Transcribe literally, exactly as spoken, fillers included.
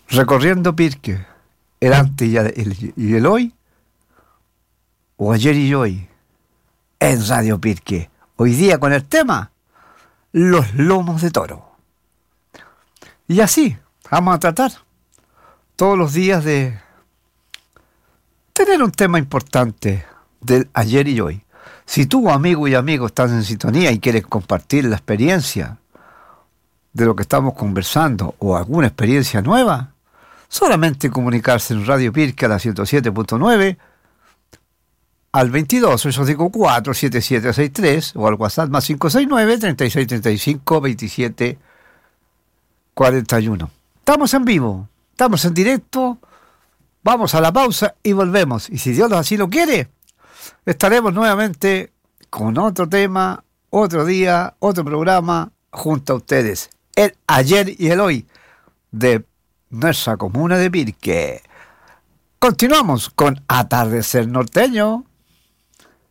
Recorriendo Pirque, el antes y el, y el hoy, o ayer y hoy, en Radio Pirque. Hoy día con el tema, los lomos de toro. Y así, vamos a tratar todos los días de tener un tema importante del ayer y hoy. Si tú, amigo y amigo, estás en sintonía y quieres compartir la experiencia de lo que estamos conversando o alguna experiencia nueva, solamente comunicarse en Radio Pirque a la ciento siete punto nueve al veintidós, eso digo cuatro siete siete seis tres, o al WhatsApp más cinco seis nueve, treinta y seis treinta y cinco, veintisiete cuarenta y uno. Estamos en vivo, estamos en directo, vamos a la pausa y volvemos. Y si Dios así lo quiere, estaremos nuevamente con otro tema, otro día, otro programa, junto a ustedes. El ayer y el hoy de nuestra comuna de Pirque. Continuamos con Atardecer Norteño.